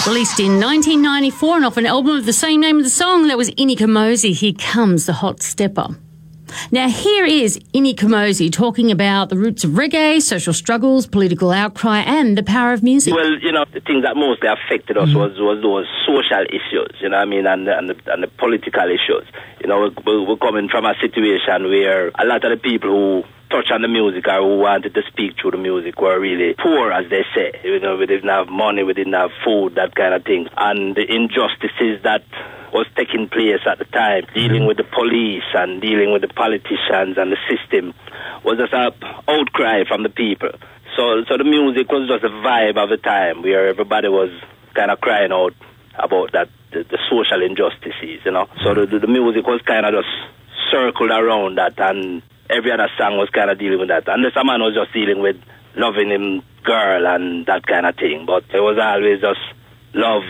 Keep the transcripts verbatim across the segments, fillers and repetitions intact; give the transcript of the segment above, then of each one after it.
Released in nineteen ninety-four and off an album of the same name of the song, that was Ini Kamoze, Here Comes the Hot Stepper. Now, here is Ini Kamoze talking about the roots of reggae, social struggles, political outcry, and the power of music. Well, you know, the thing that mostly affected us mm-hmm. was, was those social issues, you know what I mean, and, and, the, and the political issues. You know, we're, we're coming from a situation where a lot of the people who touch on the music or who wanted to speak through the music were really poor, as they say. You know, we didn't have money, we didn't have food, that kind of thing. And the injustices that was taking place at the time, dealing with the police and dealing with the politicians and the system, was just a outcry from the people. So so the music was just a vibe of the time where everybody was kind of crying out about that, the, the social injustices, you know. So the, the, the music was kind of just circled around that, and every other song was kind of dealing with that. Unless a man was just dealing with loving him girl and that kind of thing. But it was always just love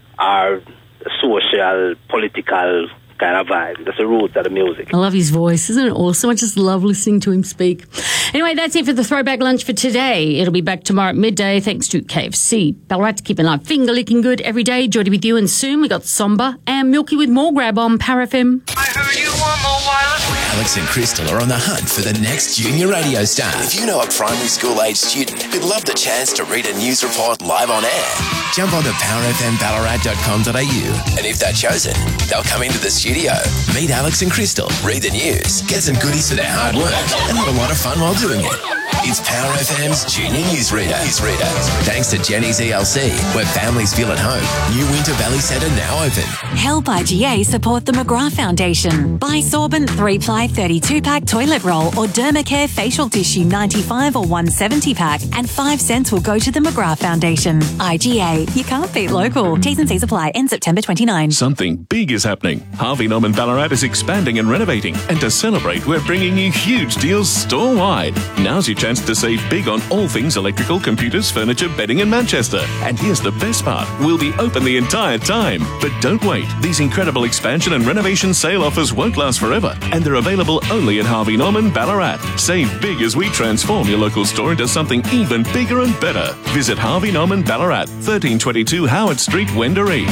or social, political kind of vibe. That's the roots of the music. I love his voice. Isn't it awesome? I just love listening to him speak. Anyway, that's it for the Throwback Lunch for today. It'll be back tomorrow at midday thanks to K F C. Ballarat to keep an eye finger licking good every day. Jody with you, and soon we got Somber and Milky with more Grab on Power F M. I heard you want more wireless. Alex and Crystal are on the hunt for the next junior radio star. If you know a primary school age student who'd love the chance to read a news report live on air, jump on to power f m ballarat dot com dot a u, and if they're chosen, they'll come into the studio, meet Alex and Crystal, read the news, get some goodies for their hard work, and have a lot of fun while doing it. It's Power F M's Junior Newsreader. Newsreader. Thanks to Jenny's E L C, where families feel at home. New Winter Valley Centre now open. Help I G A support the McGrath Foundation. Buy Sorbent three ply thirty-two pack toilet roll or Dermacare facial tissue ninety-five or one seventy pack, and five cents will go to the McGrath Foundation. I G A, you can't beat local. T's and C's apply. End September twenty-ninth. Something big is happening. Harvey Norman Ballarat is expanding and renovating, and to celebrate, we're bringing you huge deals store-wide. Now's your chance to save big on all things electrical, computers, furniture, bedding in Manchester. And here's the best part, we'll be open the entire time. But don't wait, these incredible expansion and renovation sale offers won't last forever, and they're available only at Harvey Norman Ballarat. Save big as we transform your local store into something even bigger and better. Visit Harvey Norman Ballarat, thirteen twenty-two Howard Street, Wendouree.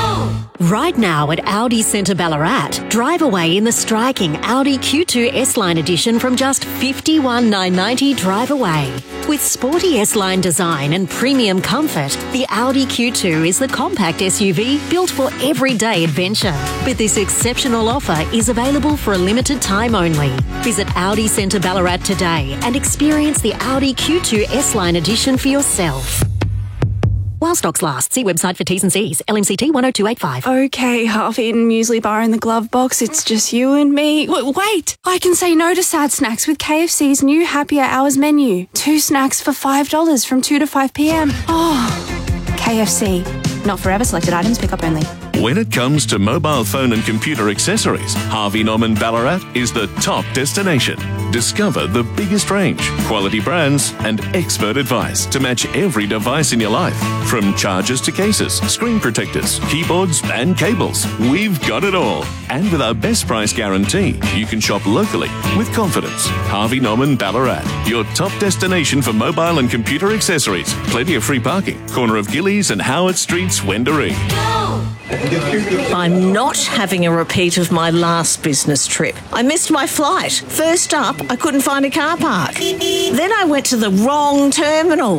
Right now at Audi Centre Ballarat, drive away in the striking Audi Q two S-Line edition from just fifty-one thousand nine hundred ninety dollars drive away. With sporty S-Line design and premium comfort, the Audi Q two is the compact S U V built for everyday adventure. But this exceptional offer is available for a limited time only. Visit Audi Centre Ballarat today and experience the Audi Q two S-Line edition for yourself. While stocks last, see website for T's and C's. L M C T one oh two eight five. Okay, half-eaten muesli bar in the glove box. It's just you and me. W- wait! I can say no to sad snacks with K F C's new Happier Hours menu. Two snacks for five dollars from two to five p.m. Oh, K F C. Not forever. Selected items. Pick up only. When it comes to mobile phone and computer accessories, Harvey Norman Ballarat is the top destination. Discover the biggest range, quality brands, and expert advice to match every device in your life. From chargers to cases, screen protectors, keyboards, and cables, we've got it all. And with our best price guarantee, you can shop locally with confidence. Harvey Norman Ballarat, your top destination for mobile and computer accessories. Plenty of free parking. Corner of Gillies and Howard Streets, Wendouree. I'm not having a repeat of my last business trip. I missed my flight. First up, I couldn't find a car park. Then I went to the wrong terminal.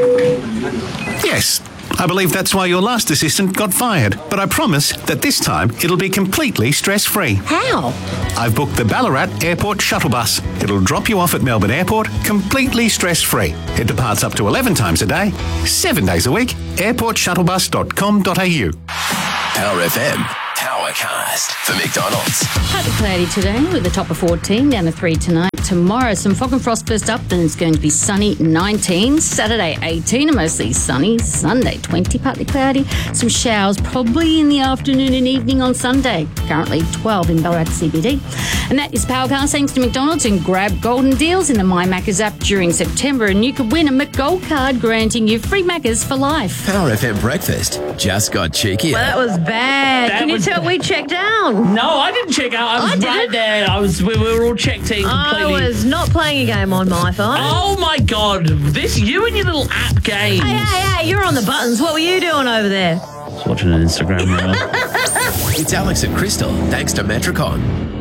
Yes, I believe that's why your last assistant got fired. But I promise that this time it'll be completely stress-free. How? I've booked the Ballarat Airport Shuttle Bus. It'll drop you off at Melbourne Airport completely stress-free. It departs up to eleven times a day, seven days a week. airport shuttle bus dot com dot a u. Power F M. Powercast for McDonald's. Partly cloudy today with a top of fourteen, down to three tonight. Tomorrow, some fog and frost first up, then it's going to be sunny, nineteen. Saturday, eighteen, and mostly sunny. Sunday, twenty, partly cloudy. Some showers probably in the afternoon and evening on Sunday. Currently twelve in Ballarat C B D. And that is Powercast thanks to McDonald's, and grab golden deals in the My Maccas app during September, and you could win a McGold card granting you free Maccas for life. Power F M breakfast just got cheekier. Well, that was bad. That Can was you tell bad. we checked out? No, I didn't check out. I was I right didn't. there. I was. We were all checked in completely. I was not playing a game on my phone. Oh my God! This you and your little app game. Hey, hey, hey! You're on the buttons. What were you doing over there? I was watching an Instagram reel. It's Alex and Crystal, thanks to Metricon.